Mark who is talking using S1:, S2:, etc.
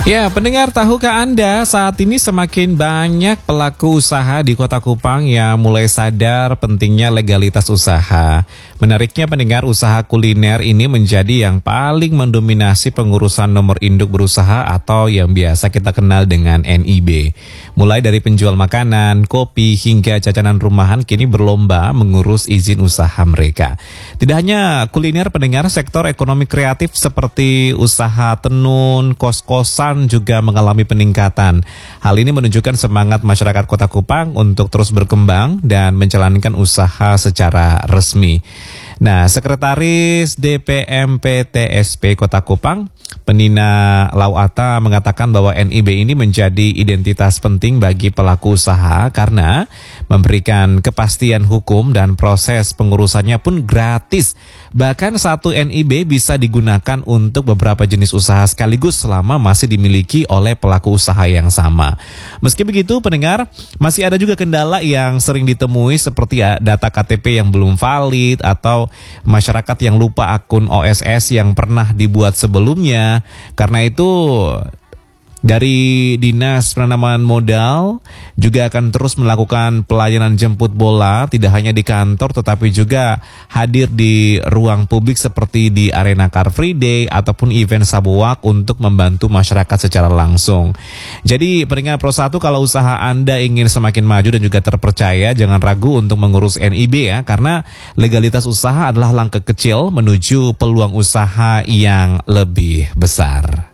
S1: Ya, pendengar, tahukah Anda saat ini semakin banyak pelaku usaha di Kota Kupang yang mulai sadar pentingnya legalitas usaha. Menariknya pendengar, usaha kuliner ini menjadi yang paling mendominasi pengurusan nomor induk berusaha atau yang biasa kita kenal dengan NIB. Mulai dari penjual makanan, kopi, hingga jajanan rumahan kini berlomba mengurus izin usaha mereka. Tidak hanya kuliner pendengar, sektor ekonomi kreatif seperti usaha tenun, kos-kosan juga mengalami peningkatan. Hal ini menunjukkan semangat masyarakat Kota Kupang untuk terus berkembang dan menjalankan usaha secara resmi. Nah, Sekretaris DPMPTSP Kota Kupang, Penina Lauata, mengatakan bahwa NIB ini menjadi identitas penting bagi pelaku usaha karena memberikan kepastian hukum dan proses pengurusannya pun gratis. Bahkan satu NIB bisa digunakan untuk beberapa jenis usaha sekaligus selama masih dimiliki oleh pelaku usaha yang sama. Meski begitu, pendengar, masih ada juga kendala yang sering ditemui seperti data KTP yang belum valid atau masyarakat yang lupa akun OSS yang pernah dibuat sebelumnya. Karena itu, dari Dinas Penanaman Modal juga akan terus melakukan pelayanan jemput bola, tidak hanya di kantor tetapi juga hadir di ruang publik seperti di arena Car Free Day ataupun event Sabuwak untuk membantu masyarakat secara langsung. Jadi pendengar Pro 1, kalau usaha Anda ingin semakin maju dan juga terpercaya, jangan ragu untuk mengurus NIB ya, karena legalitas usaha adalah langkah kecil menuju peluang usaha yang lebih besar.